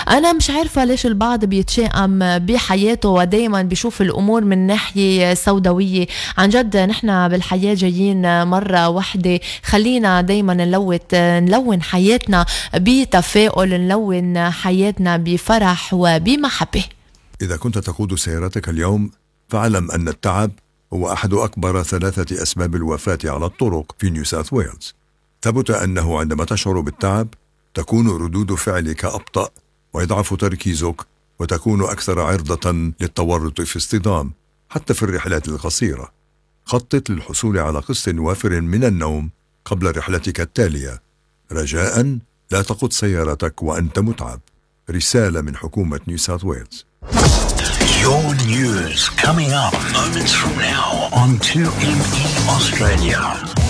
أنا مش عارفة ليش البعض بيتشائم بحياته ودايما بيشوف الأمور من ناحية سوداوية. عن جد نحن بالحياة جايين مرة واحدة، خلينا دايما نلون حياتنا بتفاؤل، نلون حياتنا بفرح وبمحبة. إذا كنت تقود سيارتك اليوم فاعلم أن التعب هو أحد أكبر 3 أسباب الوفاة على الطرق في نيو ساوث ويلز. ثبت أنه عندما تشعر بالتعب تكون ردود فعلك أبطأ ويضعف تركيزك وتكون أكثر عرضة للتورط في اصطدام حتى في الرحلات القصيرة. خطط للحصول على قسط وافر من النوم قبل رحلتك التالية. رجاء لا تقود سيارتك وأنت متعب. رسالة من حكومة نيو ساوث ويلز. Your news coming up moments from now on 2ME Australia.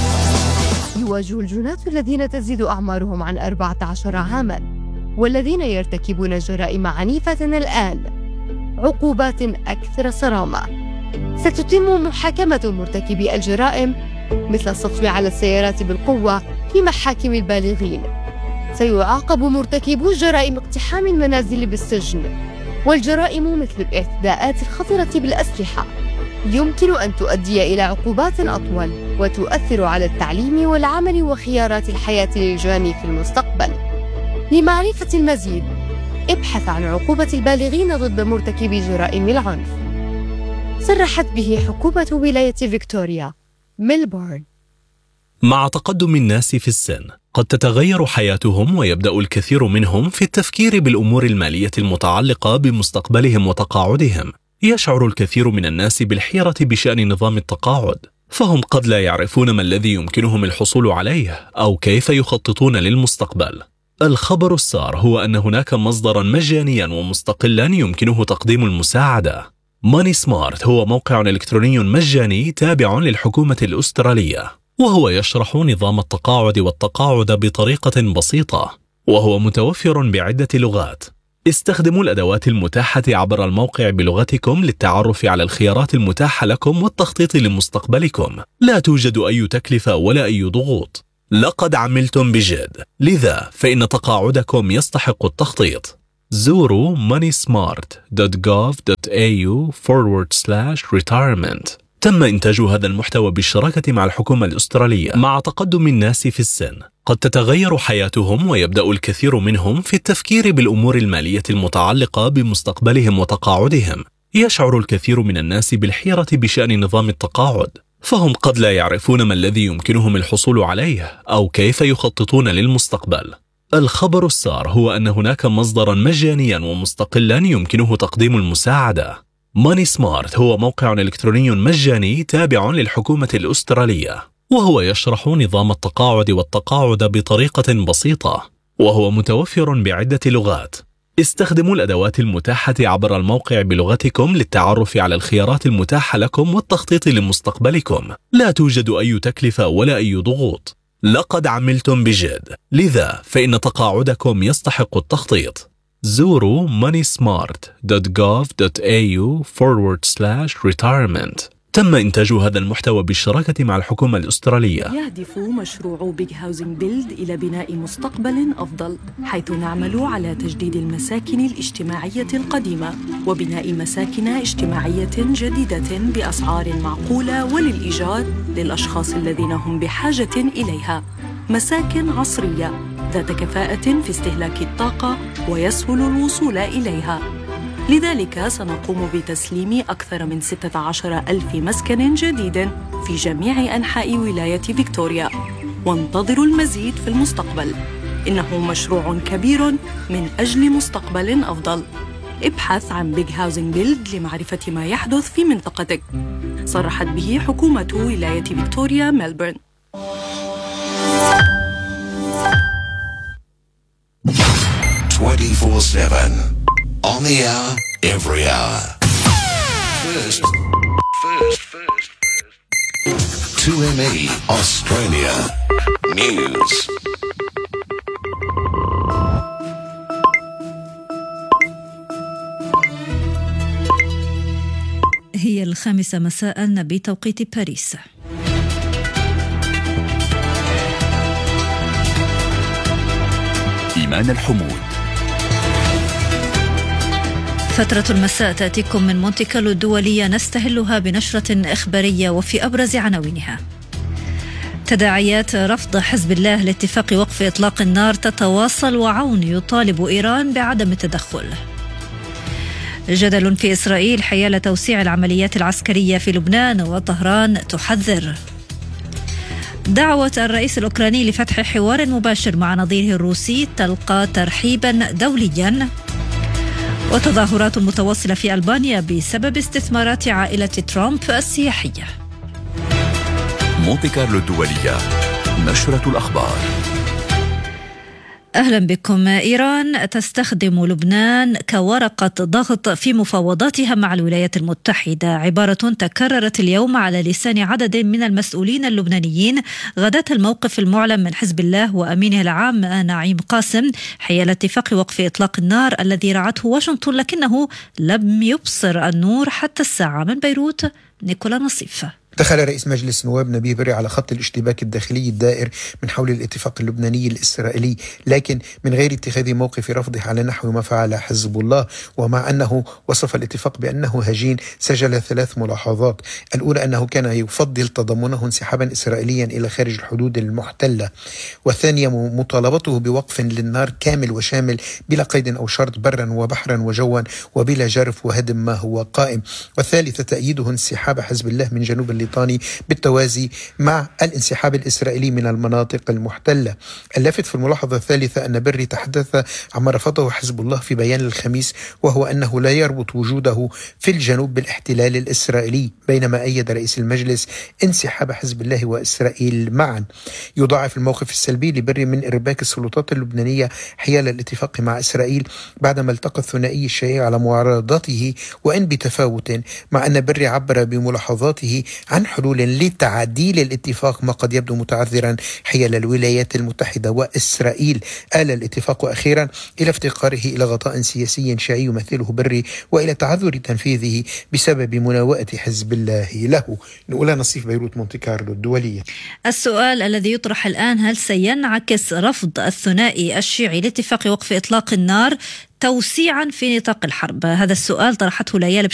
يواجه الجنات الذين تزيد أعمارهم عن 14 عاماً والذين يرتكبون جرائم عنيفة الآن عقوبات أكثر صرامة. ستتم محاكمة مرتكبي الجرائم مثل السطو على السيارات بالقوة في محاكم البالغين. سيعاقب مرتكبو جرائم اقتحام المنازل بالسجن، والجرائم مثل الاعتداءات الخطرة بالأسلحة يمكن أن تؤدي إلى عقوبات أطول وتؤثر على التعليم والعمل وخيارات الحياة للجاني في المستقبل. لمعرفة المزيد ابحث عن عقوبة البالغين ضد مرتكبي جرائم العنف. صرحت به حكومة ولاية فيكتوريا ميلبورن. مع تقدم الناس في السن قد تتغير حياتهم ويبدأ الكثير منهم في التفكير بالأمور المالية المتعلقة بمستقبلهم وتقاعدهم. يشعر الكثير من الناس بالحيرة بشأن نظام التقاعد، فهم قد لا يعرفون ما الذي يمكنهم الحصول عليه أو كيف يخططون للمستقبل. الخبر السار هو أن هناك مصدرا مجانيا ومستقلا يمكنه تقديم المساعدة. ماني سمارت هو موقع إلكتروني مجاني تابع للحكومة الأسترالية، وهو يشرح نظام التقاعد والتقاعد بطريقة بسيطة، وهو متوفر بعدة لغات. استخدموا الأدوات المتاحة عبر الموقع بلغتكم للتعرف على الخيارات المتاحة لكم والتخطيط لمستقبلكم. لا توجد أي تكلفة ولا أي ضغوط. لقد عملتم بجد، لذا فإن تقاعدكم يستحق التخطيط. زوروا moneysmart.gov.au/retirement. تم إنتاج هذا المحتوى بالشراكة مع الحكومة الأسترالية. مع تقدم الناس في السن قد تتغير حياتهم ويبدأ الكثير منهم في التفكير بالأمور المالية المتعلقة بمستقبلهم وتقاعدهم. يشعر الكثير من الناس بالحيرة بشأن نظام التقاعد، فهم قد لا يعرفون ما الذي يمكنهم الحصول عليه أو كيف يخططون للمستقبل. الخبر السار هو أن هناك مصدرا مجانيا ومستقلا يمكنه تقديم المساعدة. ماني سمارت هو موقع إلكتروني مجاني تابع للحكومة الأسترالية، وهو يشرح نظام التقاعد والتقاعد بطريقة بسيطة، وهو متوفر بعدة لغات. استخدموا الأدوات المتاحة عبر الموقع بلغتكم للتعرف على الخيارات المتاحة لكم والتخطيط لمستقبلكم. لا توجد أي تكلفة ولا أي ضغوط. لقد عملتم بجد، لذا فإن تقاعدكم يستحق التخطيط. زوروا moneysmart.gov.au/retirement. تم إنتاج هذا المحتوى بالشراكة مع الحكومة الأسترالية. يهدف مشروع بيج هاوزنج بيلد إلى بناء مستقبل أفضل، حيث نعمل على تجديد المساكن الاجتماعية القديمة وبناء مساكن اجتماعية جديدة بأسعار معقولة وللإيجار للأشخاص الذين هم بحاجة إليها. مساكن عصرية ذات كفاءة في استهلاك الطاقة ويسهل الوصول إليها. لذلك سنقوم بتسليم أكثر من 16,000 مسكن جديد في جميع أنحاء ولاية فيكتوريا، وانتظروا المزيد في المستقبل. إنه مشروع كبير من أجل مستقبل أفضل. ابحث عن بيج هاوزنج بيلد لمعرفة ما يحدث في منطقتك. صرحت به حكومة ولاية فيكتوريا ميلبورن. 24/7 on the hour, every hour. First. 2ME Australia News. هي 5 مساء بتوقيت باريس. إيمان الحمود. فترة المساء تأتيكم من مونتي كارلو الدولية، نستهلها بنشرة إخبارية وفي أبرز عناوينها: تداعيات رفض حزب الله لاتفاق وقف إطلاق النار تتواصل، وعون يطالب إيران بعدم التدخل. جدل في إسرائيل حيال توسيع العمليات العسكرية في لبنان، وطهران تحذر. دعوة الرئيس الأوكراني لفتح حوار مباشر مع نظيره الروسي تلقى ترحيبا دوليا. وتظاهرات متواصلة في ألبانيا بسبب استثمارات عائلة ترامب السياحية. مونتي كارلو الدولية، نشرة الأخبار. أهلا بكم. إيران تستخدم لبنان كورقة ضغط في مفاوضاتها مع الولايات المتحدة، عبارة تكررت اليوم على لسان عدد من المسؤولين اللبنانيين غداة الموقف المعلن من حزب الله وأمينه العام نعيم قاسم حيال اتفاق وقف إطلاق النار الذي رعته واشنطن، لكنه لم يبصر النور حتى الساعة. من بيروت نيكولا نصيف. دخل رئيس مجلس النواب نبيه بري على خط الاشتباك الداخلي الدائر من حول الاتفاق اللبناني الإسرائيلي، لكن من غير اتخاذ موقف رفضه على نحو ما فعل حزب الله. ومع أنه وصف الاتفاق بأنه هجين، سجل 3 ملاحظات. الأولى أنه كان يفضل تضمنه انسحابا إسرائيليا إلى خارج الحدود المحتلة، والثانية مطالبته بوقف للنار كامل وشامل بلا قيد أو شرط، برا وبحرا وجوا وبلا جرف وهدم ما هو قائم، والثالثة تأييده انسحاب حزب الله من جنوب الليطاني بالتوازي مع الانسحاب الإسرائيلي من المناطق المحتلة. اللافت في الملاحظة الثالثة أن بري تحدث عما رفضه حزب الله في بيان الخميس، وهو أنه لا يربط وجوده في الجنوب بالاحتلال الإسرائيلي، بينما أيد رئيس المجلس انسحاب حزب الله وإسرائيل معا. يضاعف الموقف السلبي لبري من إرباك السلطات اللبنانية حيال الاتفاق مع إسرائيل بعدما التقى الثنائي الشيعي على معارضته وإن بتفاوت، مع أن بري عبر بملاحظاته عن حلول لتعديل الاتفاق، ما قد يبدو متعذرا حيال الولايات المتحدة وإسرائيل. آل الاتفاق أخيرا إلى افتقاره إلى غطاء سياسي شيعي يمثله بري، وإلى تعذر تنفيذه بسبب مناوئة حزب الله له. نقول نصيف بيروت مونتي كارلو الدولية. السؤال الذي يطرح الآن: هل سينعكس رفض الثنائي الشيعي لاتفاق وقف إطلاق النار توسيعا في نطاق الحرب؟ هذا السؤال طرحته ليالي